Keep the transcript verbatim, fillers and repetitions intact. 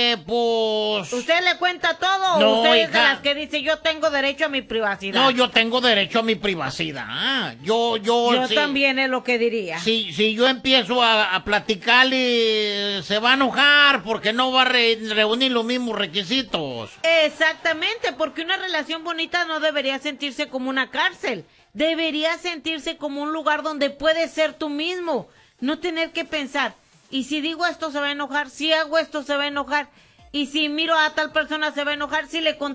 Este, pues... ¿Usted le cuenta todo No, o usted es de hija. las que dice yo tengo derecho a mi privacidad? No, yo tengo derecho a mi privacidad. Yo, yo... Yo sí. también es lo que diría. Si, si yo empiezo a, a platicarle, se va a enojar porque no va a re- reunir los mismos requisitos. Exactamente, porque una relación bonita no debería sentirse como una cárcel. Debería sentirse como un lugar donde puedes ser tú mismo. No tener que pensar, y si digo esto se va a enojar, si hago esto se va a enojar, y si miro a tal persona se va a enojar, si le contesto